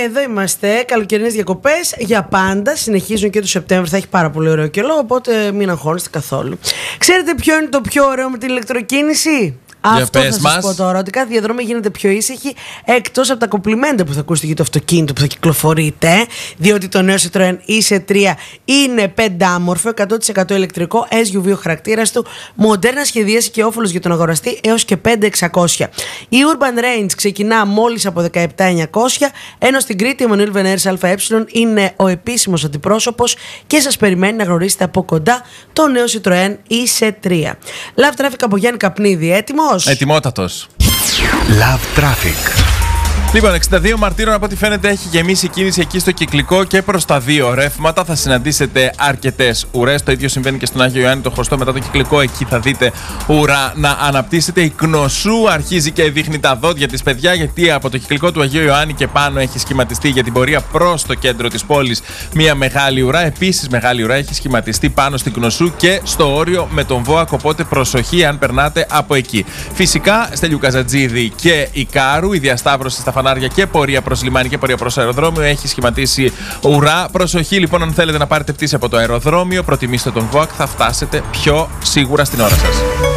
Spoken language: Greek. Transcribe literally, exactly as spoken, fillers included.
εδώ είμαστε. Καλοκαιρινές διακοπές για πάντα. Συνεχίζουν και το Σεπτέμβριο. Θα έχει πάρα πολύ ωραίο καιρό. Οπότε μην αγχώνεστε καθόλου. Ξέρετε ποιο είναι το πιο ωραίο με την ηλεκτροκίνηση? Αυτό θα σας μας. πω τώρα, ότι κάθε διαδρομή γίνεται πιο ήσυχη, εκτός από τα κομπλιμέντα που θα ακούσετε για το αυτοκίνητο που θα κυκλοφορείτε, διότι το νέο Citroën ι σι τρία είναι πεντάμορφο, εκατό τοις εκατό ηλεκτρικό, ες γιου βι ο χαρακτήρας του, μοντέρνα σχεδίαση και όφελος για τον αγοραστή έως και πέντε χιλιάδες εξακόσια. Η Urban Range ξεκινά μόλις από δεκαεπτά χιλιάδες εννιακόσια, ενώ στην Κρήτη η Emmanuel Veneris ΑΕ είναι ο επίσημος αντιπρόσωπος και σας περιμένει να γνωρίσετε από κοντά το νέο Citroën ι σι τρία. Love Traffic από Γιάννη Καπνίδη, έτοιμο? Ετοιμότατος. Love Traffic. Λοιπόν, εξήντα δύο Μαρτύρων από ό,τι φαίνεται έχει γεμίσει κίνηση εκεί στο Κυκλικό και προς τα δύο ρεύματα. Θα συναντήσετε αρκετές ουρές. Το ίδιο συμβαίνει και στον Άγιο Ιωάννη το Χωστό. Μετά το Κυκλικό, εκεί θα δείτε ουρά να αναπτύσσεται. Η Κνωσού αρχίζει και δείχνει τα δόντια της, παιδιά, γιατί από το Κυκλικό του Αγίου Ιωάννη και πάνω έχει σχηματιστεί για την πορεία προς το κέντρο της πόλης μια μεγάλη ουρά. Επίσης, μεγάλη ουρά έχει σχηματιστεί πάνω στην Κνωσού και στο όριο με τον Βόακο. Οπότε προσοχή αν περνάτε από εκεί. Φυσικά, Στέλιου Καζατζίδη και Ικάρου, η διασταύρωση στα φανάρια και πορεία προς λιμάνι και πορεία προς αεροδρόμιο έχει σχηματίσει ουρά. Προσοχή λοιπόν, αν θέλετε να πάρετε πτήση από το αεροδρόμιο, προτιμήστε τον Βόακ, θα φτάσετε πιο σίγουρα στην ώρα σας.